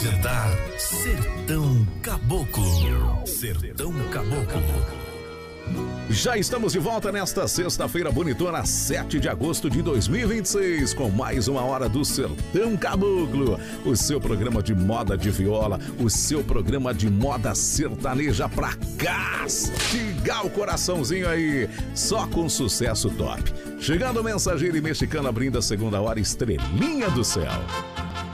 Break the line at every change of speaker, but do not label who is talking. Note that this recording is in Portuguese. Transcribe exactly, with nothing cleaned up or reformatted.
apresentar Sertão Caboclo. Sertão Caboclo.
Já estamos de volta nesta sexta-feira bonitona, sete de agosto de dois mil e vinte e seis, com mais uma hora do Sertão Caboclo, o seu programa de moda de viola, o seu programa de moda sertaneja pra castigar o coraçãozinho aí, só com sucesso top. Chegando o Mensageiro e Mexicano abrindo a segunda hora, Estrelinha do Céu.